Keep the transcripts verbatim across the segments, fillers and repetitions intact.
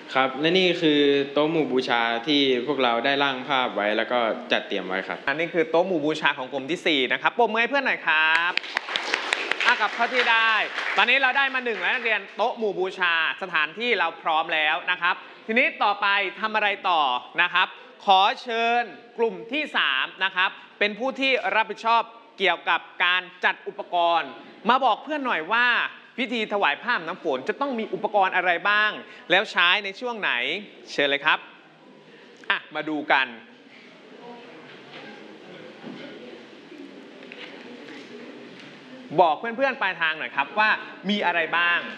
ครับและนี่คือโต๊ะหมู่บูชาที่พวกเราได้ร่างภาพไว้แล้วก็จัดเตรียมไว้ครับอันนี้คือโต๊ะหมู่บูชาของกลุ่มที่สี่นะครับปรบมือให้เพื่อนหน่อยครับอากับข้อที่ได้ตอนนี้เราได้มาหนึ่งแล้วนักเรียนโต๊ะหมู่บูชาสถานที่เราพร้อมแล้วนะครับทีนี้ต่อไปทำอะไรต่อนะครับขอเชิญกลุ่มที่สามนะครับเป็นผู้ที่รับผิดชอบเกี่ยวกับการจัดอุปกรณ์มาบอกเพื่อนหน่อยว่าพิธีถวายผ้าน้ำฝนจะต้องมีอุปกรณ์อะไรบ้างแล้วใช้ในช่วงไหนเชิญเลยครับอ่ะมาดูกันบอกเพื่อนๆปลายทางหน่อยครับว่ามีอะไรบ้าง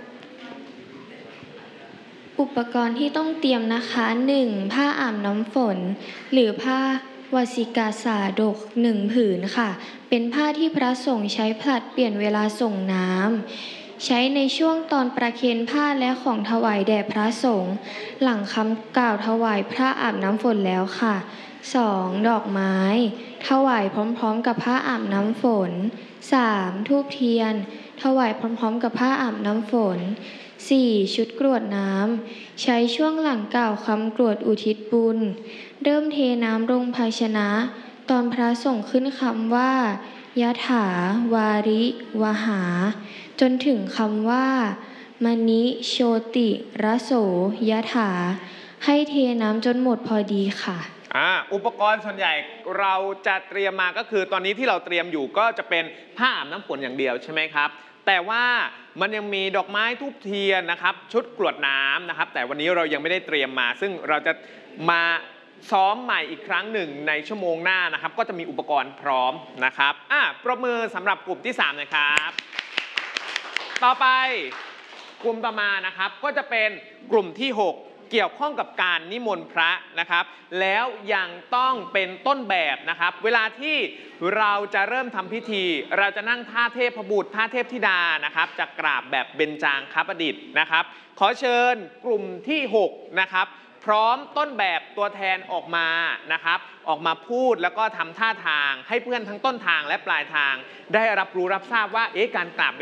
อุปกรณ์ที่ต้องเตรียมนะคะหนึ่งผ้าอาบน้ำฝนหรือผ้าวสิกาสาดกหนึ่งผืนค่ะเป็นผ้าที่พระสงฆ์ใช้ผลัดเปลี่ยนเวลาส่งน้ำใช้ในช่วงตอนประเคนผ้าและของถวายแด่พระสงฆ์หลังคำกล่าวถวายพระอาบน้ำฝนแล้วค่ะสองดอกไม้ถวายพร้อมๆกับผ้าอาบน้ำฝนสามธูปเทียนถวายพร้อมๆกับผ้าอาบน้ำฝนสี่ชุดกรวดน้ำใช้ช่วงหลังกล่าวคำกรวดอุทิศบุญเริ่มเทน้ำลงภาชนะตอนพระส่งขึ้นคำว่ายะถาวาริวหาจนถึงคำว่ามณิโชติระโสยะถาให้เทน้ำจนหมดพอดีค่ะอ่าอุปกรณ์ส่วนใหญ่เราจะเตรียมมาก็คือตอนนี้ที่เราเตรียมอยู่ก็จะเป็นผ้าอาบน้ำฝนอย่างเดียวใช่ไหมครับแต่ว่ามันยังมีดอกไม้ทูบเทียนนะครับชุดกรวดน้ำนะครับแต่วันนี้เรายังไม่ได้เตรียมมาซึ่งเราจะมาซ้อมใหม่อีกครั้งหนึ่งในชั่วโมงหน้านะครับก็จะมีอุปกรณ์พร้อมนะครับอ่ะปรบมือสำหรับกลุ่มที่สามนะครับต่อไปกลุ่มต่อมานะครับก็จะเป็นกลุ่มที่หกเกี่ยวข้องกับการนิมนต์พระนะครับแล้วยังต้องเป็นต้นแบบนะครับเวลาที่เราจะเริ่มทำพิธีเราจะนั่งท่าเทพบุตรท่าเทพธิดานะครับจะกราบแบบเบญจางคประดิษฐ์นะครับขอเชิญกลุ่มที่หกนะครับพร้อมต้นแบบตัวแทนออกมานะครับออกมาพูดแล้วก็ทำท่าทางให้เพื่อนทั้งต้นทางและปลายทางได้รับรู้รับทราบว่าเอ๊ะการกราบ